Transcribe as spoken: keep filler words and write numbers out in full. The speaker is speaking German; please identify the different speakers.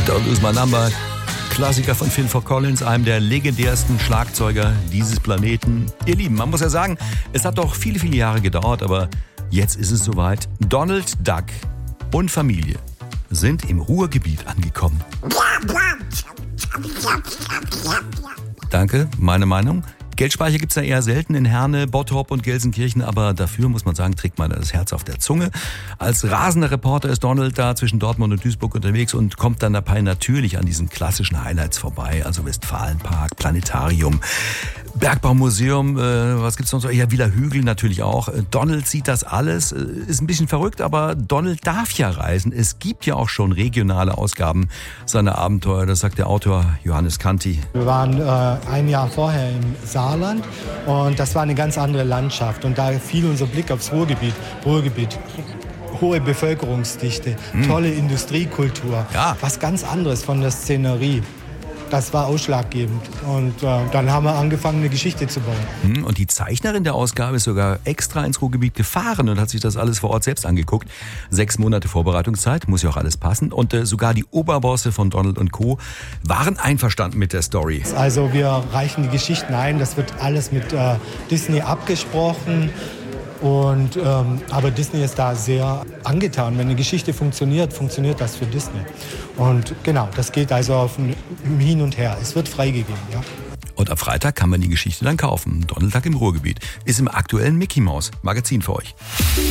Speaker 1: Don't Lose My Number, Klassiker von Phil Collins, einem der legendärsten Schlagzeuger dieses Planeten. Ihr Lieben, man muss ja sagen, es hat doch viele, viele Jahre gedauert, aber jetzt ist es soweit. Donald Duck und Familie sind im Ruhrgebiet angekommen. Danke, meine Meinung. Geldspeicher gibt's da eher selten in Herne, Bottrop und Gelsenkirchen, aber dafür, muss man sagen, trägt man das Herz auf der Zunge. Als rasender Reporter ist Donald da zwischen Dortmund und Duisburg unterwegs und kommt dann dabei natürlich an diesen klassischen Highlights vorbei, also Westfalenpark, Planetarium, Bergbaumuseum, äh, was gibt's noch so? Ja, Villa Hügel natürlich auch. Donald sieht das alles, ist ein bisschen verrückt, aber Donald darf ja reisen. Es gibt ja auch schon regionale Ausgaben seiner Abenteuer, das sagt der Autor Johannes Kanti.
Speaker 2: Wir waren äh, ein Jahr vorher im Saarland und das war eine ganz andere Landschaft und da fiel unser Blick aufs Ruhrgebiet. Ruhrgebiet. Hohe Bevölkerungsdichte, hm. tolle Industriekultur,
Speaker 1: ja.
Speaker 2: was ganz anderes von der Szenerie. Das war ausschlaggebend und äh, dann haben wir angefangen, eine Geschichte zu bauen.
Speaker 1: Und die Zeichnerin der Ausgabe ist sogar extra ins Ruhrgebiet gefahren und hat sich das alles vor Ort selbst angeguckt. Sechs Monate Vorbereitungszeit, muss ja auch alles passen. Und äh, sogar die Oberbosse von Donald und Co. waren einverstanden mit der Story.
Speaker 2: Also wir reichen die Geschichten ein, das wird alles mit äh, Disney abgesprochen. Und, ähm, aber Disney ist da sehr angetan. Wenn eine Geschichte funktioniert, funktioniert das für Disney. Und genau, das geht also auf ein Hin und Her. Es wird freigegeben, ja.
Speaker 1: Und am Freitag kann man die Geschichte dann kaufen. Donald Duck im Ruhrgebiet ist im aktuellen Mickey Mouse Magazin für euch.